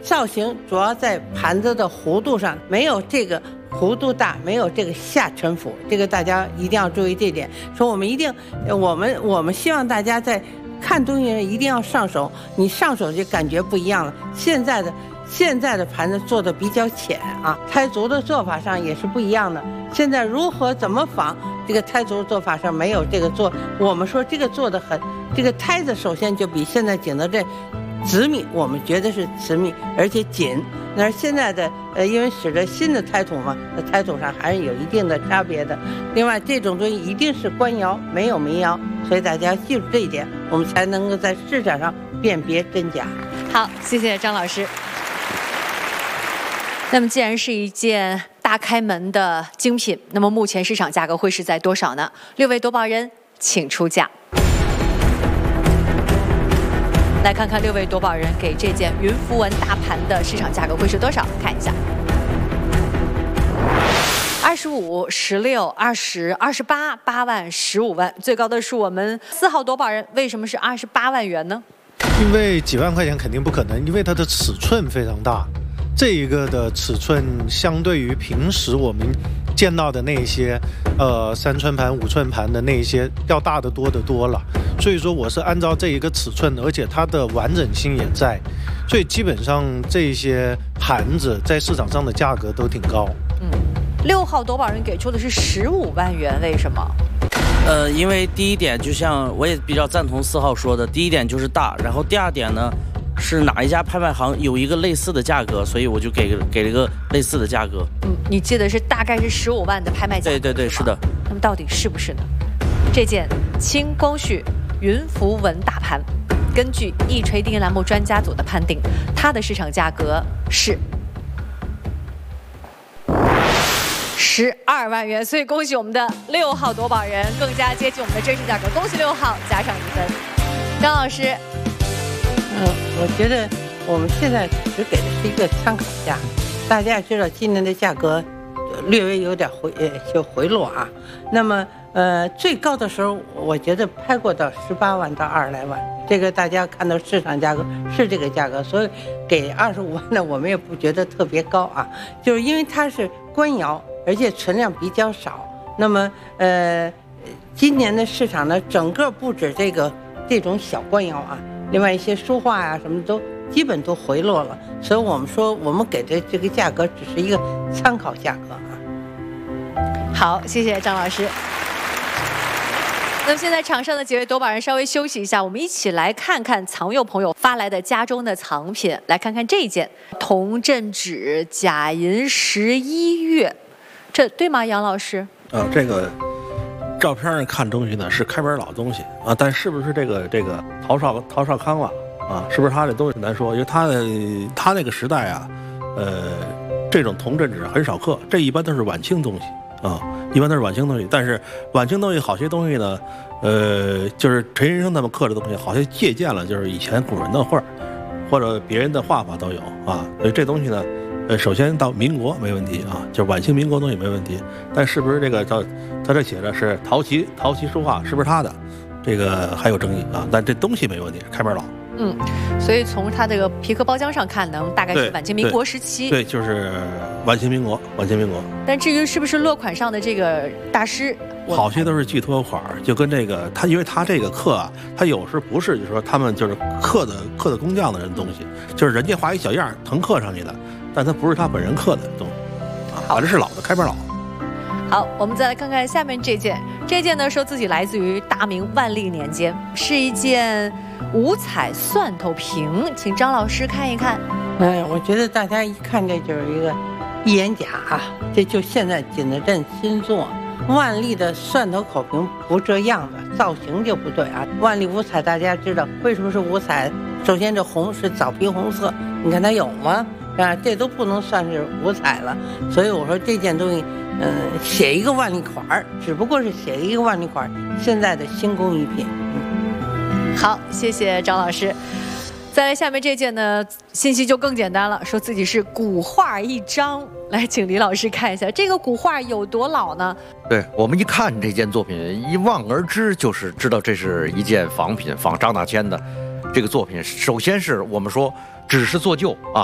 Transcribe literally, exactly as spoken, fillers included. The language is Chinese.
造型主要在盘子的弧度上，没有这个弧度大，没有这个下沉浮，这个大家一定要注意这点。说我们一定，我们我们希望大家在看东西一定要上手，你上手就感觉不一样了。现在的现在的盘子做的比较浅啊，胎足的做法上也是不一样的。现在如何怎么仿这个胎足做法上没有这个做，我们说这个做的很，这个胎子首先就比现在紧的这直密，我们觉得是直密，而且紧。那现在的呃，因为使得新的胎土嘛，那胎土上还是有一定的差别的。另外，这种东西一定是官窑，没有民窑，所以大家记住这一点，我们才能够在市场上辨别真假。 好，谢谢张老师。那么，既然是一件大开门的精品，那么目前市场价格会是在多少呢？六位夺宝人，请出价。来看看六位夺宝人给这件云符纹大盘的市场价格会是多少？看一下，二十五、十六、二十、二十八、八万、十五万，最高的是我们四号夺宝人，为什么是二十八万元呢？ 因为几万块钱肯定不可能，因为它的尺寸非常大，这一个的尺寸相对于平时我们见到的那些，呃，三寸盘、五寸盘的那些要大得多得多了。所以说我是按照这一个尺寸，而且它的完整性也在，所以基本上这些盘子在市场上的价格都挺高。 嗯，六号夺宝人给出的是十五万元，为什么？ 呃，因为第一点，就像我也比较赞同四号说的，第一点就是大，然后第二点呢，是哪一家拍卖行有一个类似的价格，所以我就给给了一个类似的价格。 嗯，你记得是大概是十五万的拍卖价格？ 对对对，是的。 那么到底是不是呢？这件清光绪云符纹大盘，根据一锤定音栏目专家组的判定，它的市场价格是十二万元，所以恭喜我们的六号夺宝人，更加接近我们的真实价格，恭喜六号加上一分。张老师， 嗯，我觉得我们现在只给的是一个参考价，大家也知道今年的价格略微有点回呃就回落啊。那么呃最高的时候，我觉得拍过到十八万到二十来万，这个大家看到市场价格是这个价格，所以给二十五万呢，我们也不觉得特别高啊，就是因为它是官窑，而且存量比较少。那么呃今年的市场呢，整个不止这个这种小官窑啊，另外一些书画呀、啊、什么都基本都回落了，所以我们说我们给的这个价格只是一个参考价格啊。 好，谢谢张老师。那么现在场上的几位夺宝人稍微休息一下，我们一起来看看藏友朋友发来的家中的藏品，来看看这件铜镇纸假银十一月，这对吗，杨老师？ 啊，这个照片上看东西呢是开本老东西啊，但是不是这个这个陶绍陶绍康了啊？是不是他这东西很难说，因为他的他那个时代啊，呃，这种铜镇纸很少刻，这一般都是晚清东西啊，一般都是晚清东西。但是晚清东西好些东西呢，呃，就是陈先生他们刻的东西，好像借鉴了就是以前古人的画，或者别人的画法都有啊。所以这东西呢，呃，首先到民国没问题啊，就是晚清民国东西没问题。但是不是这个叫他这写的是陶器陶器书画，是不是他的？这个还有争议啊。但这东西没问题，开门老。 嗯，所以从它这个皮革包浆上看，能大概是晚清民国时期。 对，对就是晚清民国，晚清民国。 但至于是不是落款上的这个大师， 好些都是寄托款，就跟这个他，因为他这个刻啊，他有时不是，就是说他们就是刻的刻的工匠的人的东西，就是人家画一小样誊刻上去的，但他不是他本人刻的东西啊，这是老的开本老。 好，我们再来看看下面这件，这件呢说自己来自于大明万历年间，是一件五彩蒜头瓶，请张老师看一看。 嗯，我觉得大家一看这就是一个一眼假啊，这就现在景德镇新做万历的蒜头口瓶不这样的，造型就不对啊。万历五彩大家知道为什么是五彩？首先这红是枣皮红色，你看它有吗？啊，这都不能算是五彩了。所以我说这件东西，嗯、呃，写一个万历款儿，只不过是写一个万历款，现在的新工艺品。嗯， 好，谢谢张老师。再来下面这件呢，信息就更简单了，说自己是古画一张。来，请李老师看一下这个古画有多老呢？ 对，我们一看这件作品，一望而知，就是知道这是一件仿品，仿张大千的这个作品。首先是我们说只是做旧啊。